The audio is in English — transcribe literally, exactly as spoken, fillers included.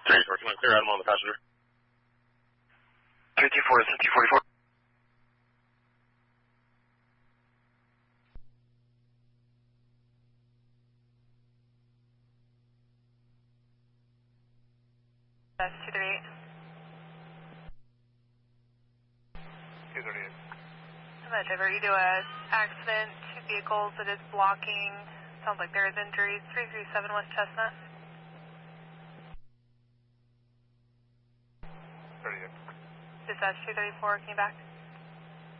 three four, can I clear Adam on the passenger? three two four, two forty-four. That's two thirty-eight. two thirty-eight. That driver, you do a accident, two vehicles, it is blocking. Sounds like there is injuries. three three seven West Chestnut. thirty-eight. Dispatch two thirty-four, can you back?